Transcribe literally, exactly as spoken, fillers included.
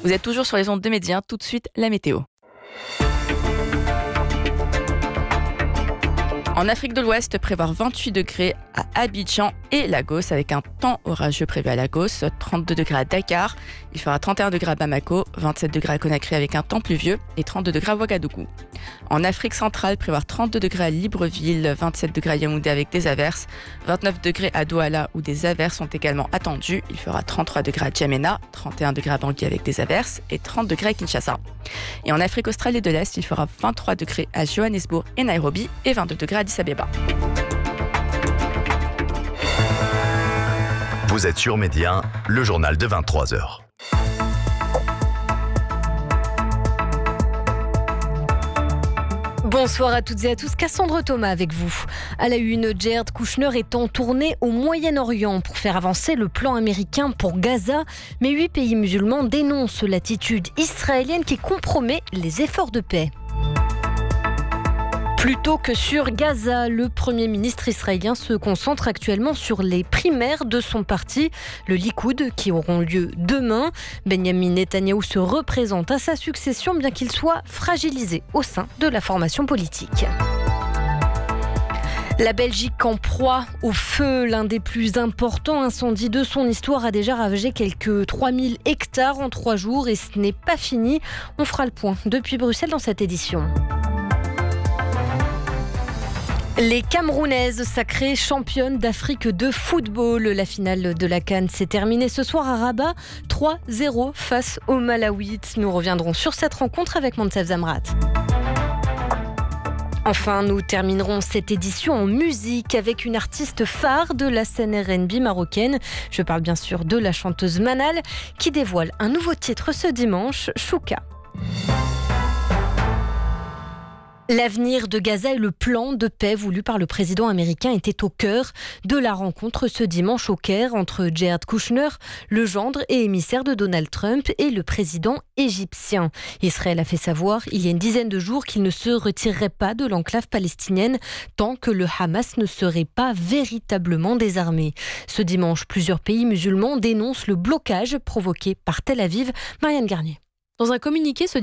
Vous êtes toujours sur les ondes de Média, tout de suite la météo. En Afrique de l'Ouest, prévoir vingt-huit degrés à Abidjan et Lagos avec un temps orageux prévu à Lagos, trente-deux degrés à Dakar, il fera trente et un degrés à Bamako, vingt-sept degrés à Conakry avec un temps pluvieux et trente-deux degrés à Ouagadougou. En Afrique centrale, prévoir trente-deux degrés à Libreville, vingt-sept degrés à Yaoundé avec des averses, vingt-neuf degrés à Douala où des averses sont également attendues, il fera trente-trois degrés à Djamena, trente et un degrés à Bangui avec des averses et trente degrés à Kinshasa. Et en Afrique australe et de l'Est, il fera vingt-trois degrés à Johannesburg et Nairobi et vingt-deux degrés à Addis Abeba. Vous êtes sur Média, le journal de vingt-trois heures. Bonsoir à toutes et à tous, Cassandre Thomas avec vous. À la une, Jared Kushner est en tournée au Moyen-Orient pour faire avancer le plan américain pour Gaza. Mais huit pays musulmans dénoncent l'attitude israélienne qui compromet les efforts de paix. Plutôt que sur Gaza, le Premier ministre israélien se concentre actuellement sur les primaires de son parti, le Likoud, qui auront lieu demain. Benjamin Netanyahou se représente à sa succession, bien qu'il soit fragilisé au sein de la formation politique. La Belgique en proie au feu, l'un des plus importants incendies de son histoire, a déjà ravagé quelques trois mille hectares en trois jours et ce n'est pas fini. On fera le point depuis Bruxelles dans cette édition. Les Camerounaises sacrées championnes d'Afrique de football. La finale de la CAN s'est terminée ce soir à Rabat, trois zéro face aux Malawites. Nous reviendrons sur cette rencontre avec Moncef Zamrat. Enfin, nous terminerons cette édition en musique avec une artiste phare de la scène R and B marocaine. Je parle bien sûr de la chanteuse Manal qui dévoile un nouveau titre ce dimanche, Chouka. L'avenir de Gaza et le plan de paix voulu par le président américain étaient au cœur de la rencontre ce dimanche au Caire entre Jared Kushner, le gendre et émissaire de Donald Trump, et le président égyptien. Israël a fait savoir il y a une dizaine de jours qu'il ne se retirerait pas de l'enclave palestinienne tant que le Hamas ne serait pas véritablement désarmé. Ce dimanche, plusieurs pays musulmans dénoncent le blocage provoqué par Tel Aviv. Marianne Garnier. Dans un communiqué, ce